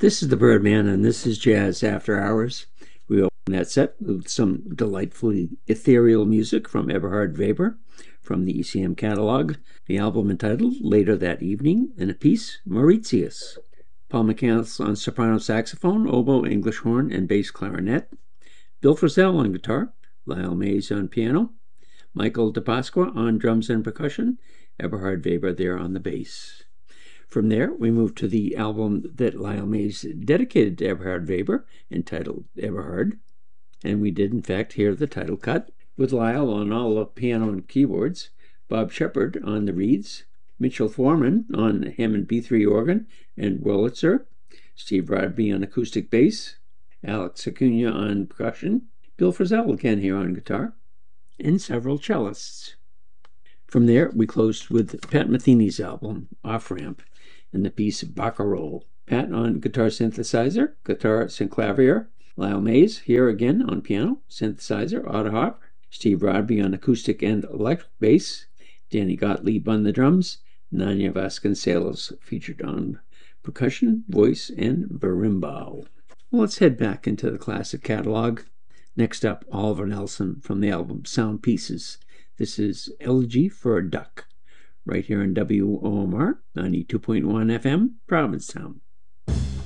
This is the Birdman, and this is Jazz After Hours. We open that set with some delightfully ethereal music from Eberhard Weber from the ECM catalog, the album entitled Later That Evening, and a piece, Mauritius. Paul McCandless on soprano saxophone, oboe, English horn, and bass clarinet. Bill Frisell on guitar, Lyle Mays on piano, Michael DePasqua on drums and percussion, Eberhard Weber there on the bass. From there, we move to the album that Lyle Mays dedicated to Eberhard Weber, entitled Eberhard. And we did, in fact, hear the title cut, with Lyle on all the piano and keyboards, Bob Shepard on the reeds, Mitchell Foreman on Hammond B3 organ and Wurlitzer, Steve Rodby on acoustic bass, Alex Acuna on percussion, Bill Frisell again here on guitar, and several cellists. From there, we closed with Pat Metheny's album, Off Ramp, and the piece Baccarol. Pat on guitar synthesizer, guitar synclavier, Lyle Mays here again on piano, synthesizer, autoharp, Steve Rodby on acoustic and electric bass, Danny Gottlieb on the drums, Nanya Vasconcelos featured on percussion, voice, and berimbau. Well, let's head back into the classic catalog. Next up, Oliver Nelson from the album Sound Pieces. This is Elegy for a Duck, right here in WOMR 92.1 FM, Provincetown.